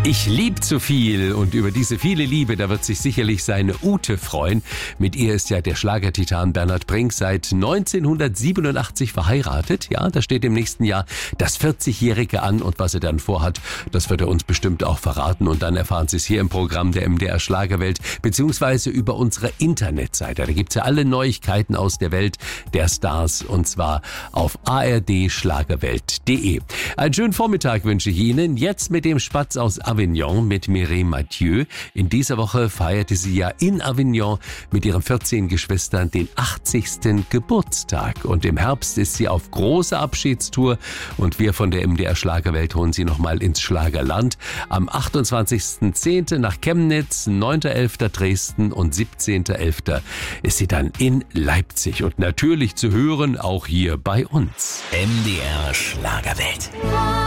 Ich lieb zu viel und über diese viele Liebe, da wird sich sicherlich seine Ute freuen. Mit ihr ist ja der Schlagertitan Bernhard Brink seit 1987 verheiratet. Ja, da steht im nächsten Jahr das 40-Jährige an und was er dann vorhat, das wird er uns bestimmt auch verraten und dann erfahren Sie es hier im Programm der MDR Schlagerwelt beziehungsweise über unsere Internetseite. Da gibt's ja alle Neuigkeiten aus der Welt der Stars und zwar auf ardschlagerwelt.de. Einen schönen Vormittag wünsche ich Ihnen. Jetzt mit dem Spatz aus Avignon mit Mireille Mathieu. In dieser Woche feierte sie ja in Avignon mit ihren 14 Geschwistern den 80. Geburtstag. Und im Herbst ist sie auf großer Abschiedstour und wir von der MDR Schlagerwelt holen sie nochmal ins Schlagerland. Am 28.10. nach Chemnitz, 9.11. Dresden und 17.11. ist sie dann in Leipzig. Und natürlich zu hören auch hier bei uns. MDR Schlagerwelt.